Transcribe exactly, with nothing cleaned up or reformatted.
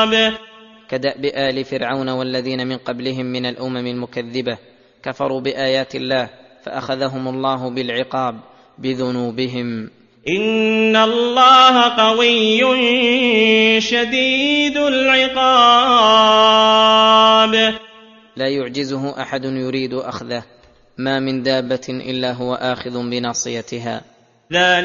كدأب آل فرعون والذين من قبلهم من الأمم المكذبة، كفروا بآيات الله فأخذهم الله بالعقاب بذنوبهم. إن الله قوي شديد العقاب. لا يعجزه أحد يريد أخذه، ما من دابة إلا هو آخذ بناصيتها.